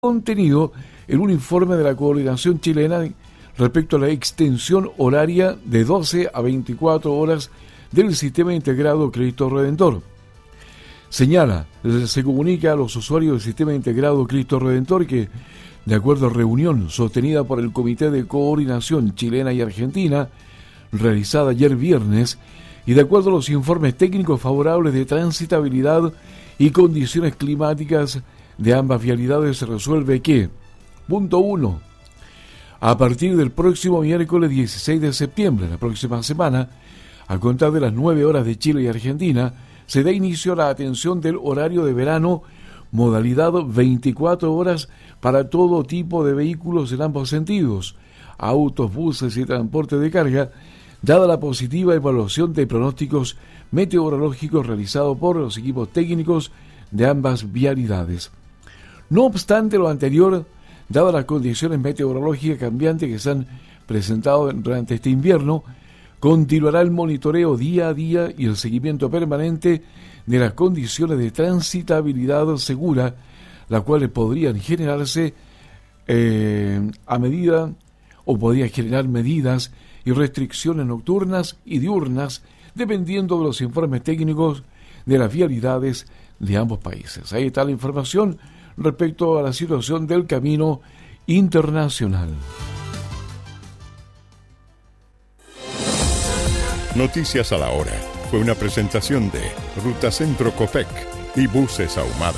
contenido en un informe de la coordinación chilena respecto a la extensión horaria de 12 a 24 horas del sistema integrado Cristo Redentor. Señala, se comunica a los usuarios del sistema integrado Cristo Redentor que, de acuerdo a reunión sostenida por el Comité de Coordinación Chilena y Argentina, realizada ayer viernes, y de acuerdo a los informes técnicos favorables de transitabilidad y condiciones climáticas de ambas vialidades, se resuelve que, punto 1, a partir del próximo miércoles 16 de septiembre, la próxima semana, a contar de las 9 horas de Chile y Argentina, se da inicio a la atención del horario de verano, modalidad 24 horas para todo tipo de vehículos en ambos sentidos, autos, buses y transporte de carga, dada la positiva evaluación de pronósticos meteorológicos realizado por los equipos técnicos de ambas vialidades. No obstante lo anterior, dadas las condiciones meteorológicas cambiantes que se han presentado durante este invierno, continuará el monitoreo día a día y el seguimiento permanente de las condiciones de transitabilidad segura, las cuales podrían generarse podrían generar medidas y restricciones nocturnas y diurnas, dependiendo de los informes técnicos de las vialidades de ambos países. Ahí está la información respecto a la situación del camino internacional. Noticias a la hora. Fue una presentación de Ruta Centro Copec y Buses Ahumada.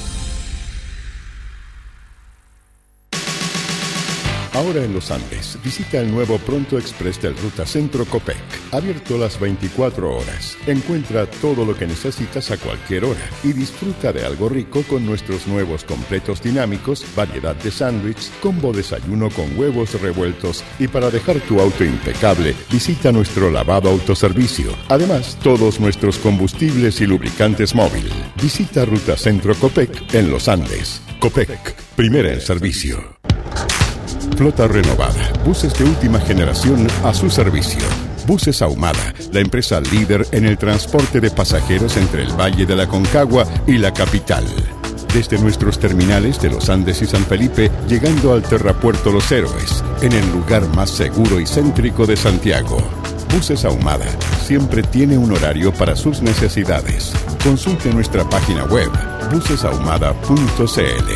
Ahora en los Andes, visita el nuevo Pronto Express del Ruta Centro Copec, abierto las 24 horas. Encuentra todo lo que necesitas a cualquier hora y disfruta de algo rico con nuestros nuevos completos dinámicos, variedad de sándwich, combo desayuno con huevos revueltos y para dejar tu auto impecable, visita nuestro lavado autoservicio. Además, todos nuestros combustibles y lubricantes móvil. Visita Ruta Centro Copec en los Andes. Copec, primera en servicio. Flota renovada, buses de última generación a su servicio. Buses Ahumada, la empresa líder en el transporte de pasajeros entre el Valle de la Concagua y la capital. Desde nuestros terminales de Los Andes y San Felipe, llegando al Terrapuerto Los Héroes, en el lugar más seguro y céntrico de Santiago. Buses Ahumada siempre tiene un horario para sus necesidades. Consulte nuestra página web, busesahumada.cl.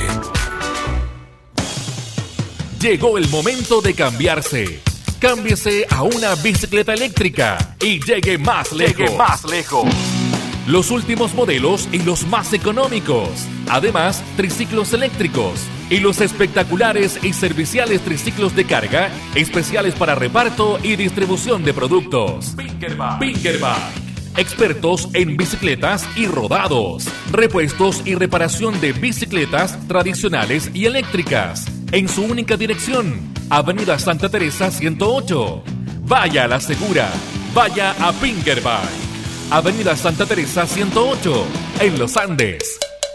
Llegó el momento de cambiarse. Cámbiese a una bicicleta eléctrica y llegue más lejos. Los últimos modelos y los más económicos. Además, triciclos eléctricos y los espectaculares y serviciales triciclos de carga, especiales para reparto y distribución de productos. Pinkerback. Expertos en bicicletas y rodados. Repuestos y reparación de bicicletas tradicionales y eléctricas. En su única dirección, Avenida Santa Teresa 108. Vaya a la segura, vaya a Pinkerback. Avenida Santa Teresa 108, en Los Andes.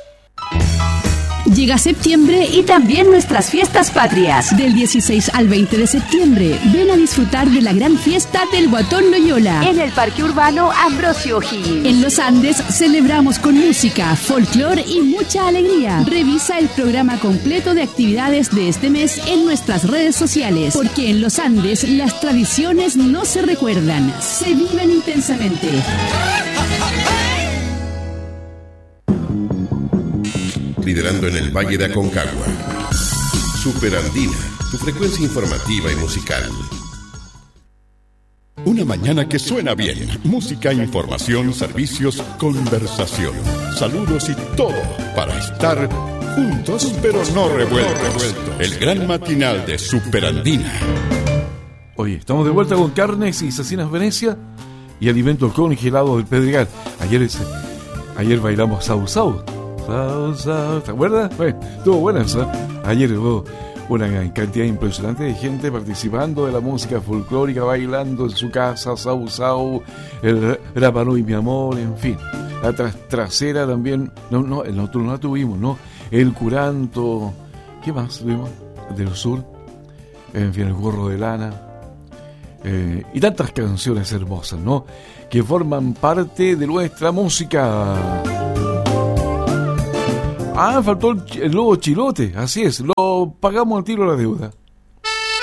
Llega septiembre y también nuestras fiestas patrias. Del 16 al 20 de septiembre, ven a disfrutar de la gran fiesta del Guatón Loyola en el Parque Urbano Ambrosio O'Higgins. En Los Andes celebramos con música, folclor y mucha alegría. Revisa el programa completo de actividades de este mes en nuestras redes sociales, porque en Los Andes las tradiciones no se recuerdan, se viven intensamente. Liderando en el Valle de Aconcagua. Superandina, tu frecuencia informativa y musical. Una mañana que suena bien. Música, información, servicios, conversación. Saludos y todo para estar juntos pero no revueltos. El gran matinal de Superandina. Oye, estamos de vuelta con carnes y cecinas Venecia y alimentos congelados del Pedregal. Ayer bailamos Sau Sau. ¿Te acuerdas? Bueno, estuvo buena eso. Ayer hubo una cantidad impresionante de gente participando de la música folclórica, bailando en su casa, Sau Sau, el Rapa Nui Mi Amor, en fin. La trasera también, no, el nocturno no tuvimos, ¿no? El Curanto, ¿qué más tuvimos? Del sur, en fin, el Gorro de Lana, y tantas canciones hermosas, ¿no? Que forman parte de nuestra música. Faltó el lobo chilote, así es, lo pagamos al tiro la deuda.